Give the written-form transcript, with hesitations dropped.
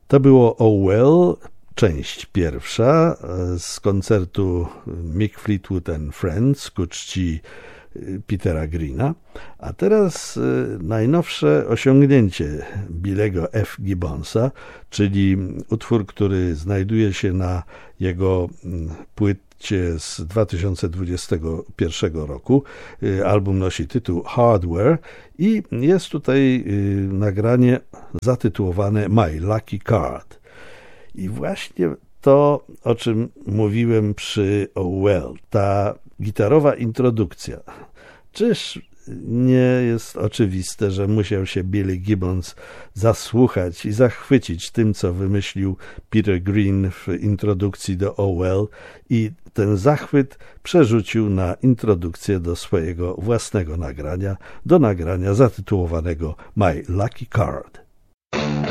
To było Oh Well, część pierwsza z koncertu Mick Fleetwood and Friends ku czci Petera Greena. A teraz najnowsze osiągnięcie Billego F. Gibbonsa, czyli utwór, który znajduje się na jego płycie z 2021 roku. Album nosi tytuł Hardware i jest tutaj nagranie zatytułowane My Lucky Card. I właśnie to, o czym mówiłem przy Oh Well, ta gitarowa introdukcja. Czyż nie jest oczywiste, że musiał się Billy Gibbons zasłuchać i zachwycić tym, co wymyślił Peter Green w introdukcji do Oh Well i ten zachwyt przerzucił na introdukcję do swojego własnego nagrania, do nagrania zatytułowanego My Lucky Card.